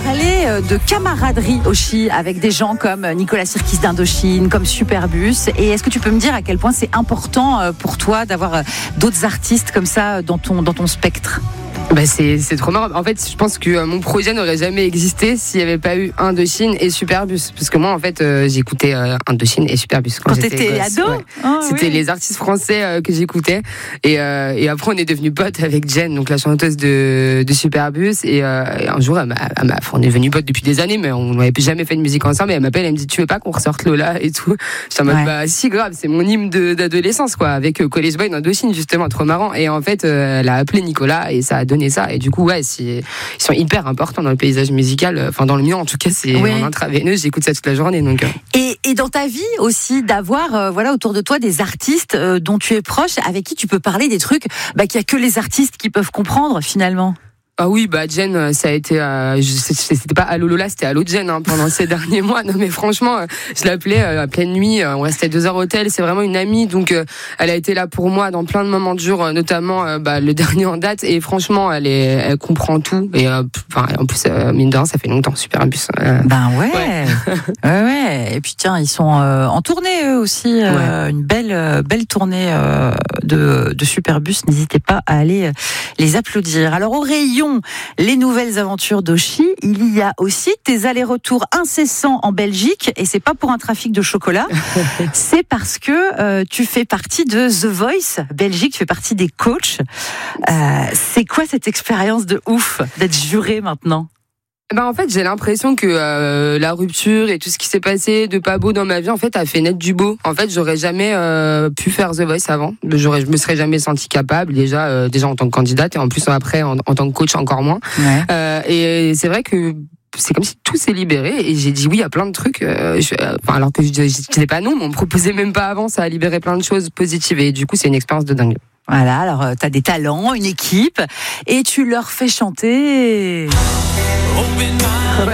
parler de camaraderie aussi avec des gens comme Nicolas Sirkis d'Indochine, comme Superbus. Et est-ce que tu peux me dire à quel point c'est important pour toi d'avoir d'autres artistes comme ça dans ton spectre ? Bah c'est trop marrant. En fait, je pense que mon projet n'aurait jamais existé s'il n'y avait pas eu Indochine et Superbus. Parce que moi, en fait, j'écoutais Indochine et Superbus quand t'étais gosse. ado. Ouais. C'était les artistes français que j'écoutais. Et après, on est devenus potes avec Jen, donc la chanteuse de Superbus. Et un jour, on est devenus potes depuis des années, mais on n'avait jamais fait de musique ensemble. Et elle m'appelle, elle me dit, tu veux pas qu'on ressorte Lola et tout. J'étais en mode, bah si, grave, c'est mon hymne d'adolescence, quoi, avec College Boy d'Indochine, justement, trop marrant. Et en fait, elle a appelé Nicolas et ça a donné ça. Et du coup, ils sont hyper importants dans le paysage musical. Enfin, dans le mien, en tout cas, c'est en intraveineux. J'écoute ça toute la journée. Donc. Et dans ta vie aussi, d'avoir autour de toi des artistes dont tu es proche, avec qui tu peux parler des trucs qu'il y a que les artistes qui peuvent comprendre finalement. Ah oui, Jen, ça a été, c'était pas Allo Lola, c'était Allo Jen, pendant ces derniers mois. Non, mais franchement, je l'appelais à pleine nuit, on restait 2 heures au hôtel, c'est vraiment une amie, donc, elle a été là pour moi dans plein de moments durs, notamment, le dernier en date, et franchement, elle comprend tout, et, en plus, mine de rien, ça fait longtemps, Superbus. Ouais. Et puis tiens, ils sont, en tournée, eux aussi, une belle tournée, de Superbus, n'hésitez pas à aller les applaudir. Alors, au rayon les nouvelles aventures d'Oshi, il y a aussi tes allers-retours incessants en Belgique, et c'est pas pour un trafic de chocolat, c'est parce que tu fais partie de The Voice Belgique, tu fais partie des coachs. C'est quoi cette expérience de ouf d'être juré maintenant ? En fait, j'ai l'impression que la rupture et tout ce qui s'est passé de pas beau dans ma vie, en fait, a fait naître du beau. En fait, j'aurais jamais pu faire The Voice avant. Je me serais jamais sentie capable déjà en tant que candidate, et en plus après en tant que coach encore moins. Ouais. Et c'est vrai que c'est comme si tout s'est libéré, et j'ai dit oui à plein de trucs, alors que je disais pas non, mais on me proposait même pas avant. Ça a libéré plein de choses positives, et du coup, c'est une expérience de dingue. Voilà, alors t'as des talents, une équipe, et tu leur fais chanter. Ouais.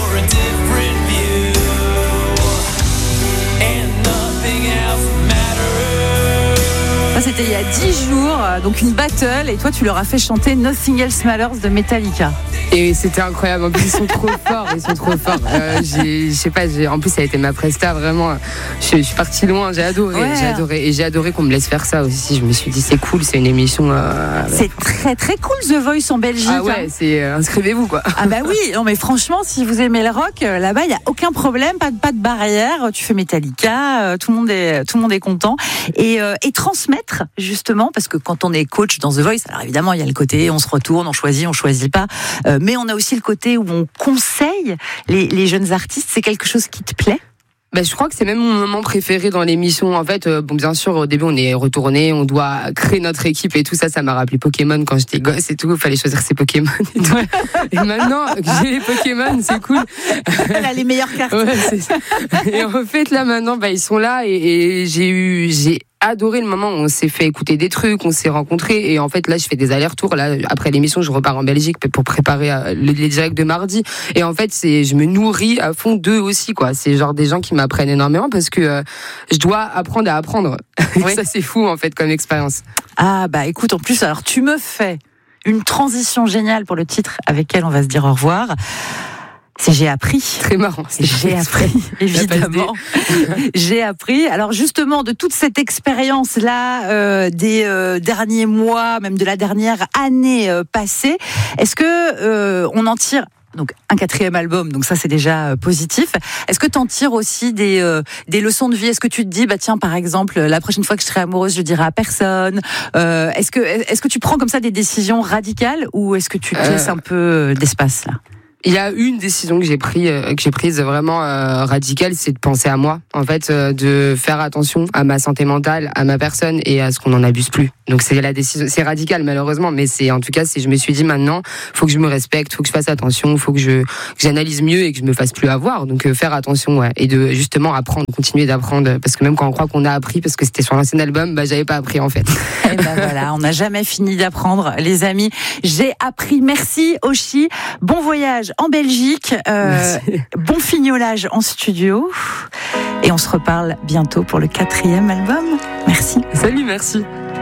Ça, c'était il y a 10 jours, donc une battle, et toi tu leur as fait chanter Nothing Else Matters de Metallica. Et c'était incroyable, en plus ils sont trop forts. Je sais pas, en plus ça a été ma presta, vraiment. Je suis partie loin, j'ai adoré qu'on me laisse faire ça aussi. Je me suis dit c'est cool, c'est une émission. C'est très très cool The Voice en Belgique. Ah ouais, c'est inscrivez-vous quoi. Ah bah oui, non mais franchement, si vous aimez le rock, là-bas il y a aucun problème, pas de barrière. Tu fais Metallica, tout le monde est content, et transmettre justement, parce que quand on est coach dans The Voice, alors évidemment il y a le côté on se retourne, on choisit pas. Mais on a aussi le côté où on conseille les jeunes artistes. C'est quelque chose qui te plaît ? Je crois que c'est même mon moment préféré dans l'émission. En fait, bien sûr, au début, on est retourné, on doit créer notre équipe et tout ça. Ça m'a rappelé Pokémon quand j'étais gosse et tout. Il fallait choisir ses Pokémon et tout. Et maintenant que j'ai les Pokémon, c'est cool. Elle a les meilleures cartes. Ouais, c'est ça. Et en fait, là, maintenant, ils sont là, et j'ai adoré le moment où on s'est fait écouter des trucs, on s'est rencontrés, et en fait là je fais des allers-retours. Là après l'émission je repars en Belgique pour préparer les directs de mardi, et en fait je me nourris à fond d'eux aussi quoi. C'est genre des gens qui m'apprennent énormément, parce que je dois apprendre à apprendre. Oui. Ça c'est fou en fait comme expérience. Ah écoute, en plus alors tu me fais une transition géniale pour le titre avec lequel on va se dire au revoir. C'est J'ai appris. Très marrant. J'ai appris, évidemment. J'ai appris. Alors justement, de toute cette expérience-là, des derniers mois, même de la dernière année passée, est-ce que on en tire donc un 4e album, donc ça c'est déjà positif. Est-ce que tu en tires aussi des leçons de vie ? Est-ce que tu te dis tiens par exemple la prochaine fois que je serai amoureuse je dirai à personne ? Est-ce que tu prends comme ça des décisions radicales, ou est-ce que tu te laisses un peu d'espace là ? Il y a une décision que j'ai prise vraiment radicale, c'est de penser à moi. En fait, de faire attention à ma santé mentale, à ma personne, et à ce qu'on n'en abuse plus. Donc c'est la décision, c'est radical malheureusement, mais c'est en tout cas, je me suis dit maintenant, faut que je me respecte, faut que je fasse attention, faut que j'analyse mieux et que je me fasse plus avoir. Donc faire attention, ouais, et de justement apprendre, continuer d'apprendre, parce que même quand on croit qu'on a appris, parce que c'était sur l'ancien album, j'avais pas appris en fait. Et voilà, on n'a jamais fini d'apprendre, les amis. J'ai appris. Merci Oshi. Bon voyage en Belgique, bon fignolage en studio, et on se reparle bientôt pour le 4e album. Merci. Salut, merci.